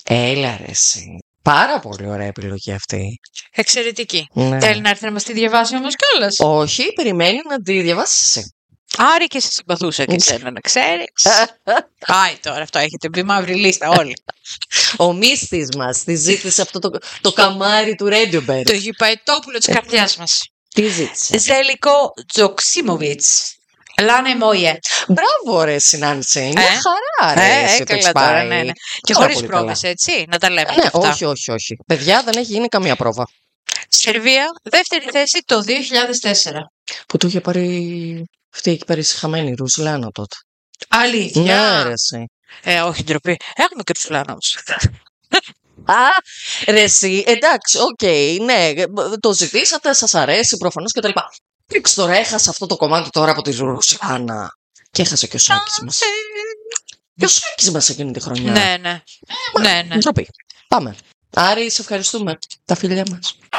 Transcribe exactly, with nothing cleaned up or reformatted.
Έλα ρε εσύ. Πάρα πολύ ωραία επιλογή αυτή. Εξαιρετική. Ναι. Θέλει να έρθει να μας τη διαβάσει όμως κιόλας. Όχι, περιμένει να τη διαβάσεις εσύ. Άρη και σε συμπαθούσα και εσένα να ξέρεις. Πάει τώρα, αυτό έχετε μπει μαύρη λίστα όλοι. Ο μύστης μας τη ζήτησε αυτό το, το καμάρι του Radio Bed. Το γηπαετόπουλο της καρδιάς μας. Τι ζήτησε? Ζέλικο Τζοξίμοβιτς. Λάνε μόιε. Μπράβο ρε Συνάνση. Μια Ε, χαρά ρε. Ε, εσύ το έκαλα έχεις τώρα, πάει. ναι, ναι. Και Πάρα χωρίς πολύ πρόβες, καλά. έτσι, να τα λέμε Ναι, και αυτά. όχι, όχι, όχι. Παιδιά, δεν έχει γίνει καμία πρόβα. Σερβία, δεύτερη θέση το δύο χιλιάδες τέσσερα. Που του είχε πάρει. Αυτή έχει πάρει συχαμένη Ρουσλάνα τότε. Αλήθεια. Ναι, ρε εσύ. Ε, όχι ντροπή. Έχουμε και τους Λάνος. Α, ρε εσύ, εντάξει, οκ, ναι, το ζητήσατε, σας αρέσει προφανώς και τα λοιπά. Ρίξ τώρα, έχασε αυτό το κομμάτι τώρα από τη Ρουσλάνα. Και έχασε και ο Σάκης μας. Και ο Σάκης μας εκείνη τη χρονιά. Ναι, ναι. Ναι, ναι. Ντροπή. Πάμε. Άρη, σε ευχαριστούμε. Τα φιλιά μας.